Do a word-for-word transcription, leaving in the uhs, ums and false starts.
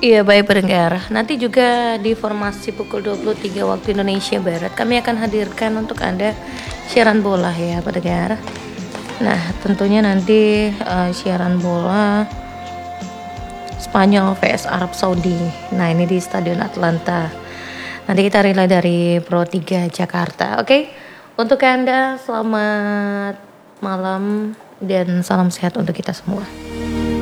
Iya baik pendengar, nanti juga di formasi pukul dua puluh tiga waktu Indonesia Barat kami akan hadirkan untuk Anda siaran bola ya pendengar. Nah tentunya nanti uh, siaran bola Spanyol vs Arab Saudi. Nah ini di Stadion Atlanta. Nanti kita relay dari Pro tiga Jakarta. Oke, okay? Untuk Anda selamat malam dan salam sehat untuk kita semua.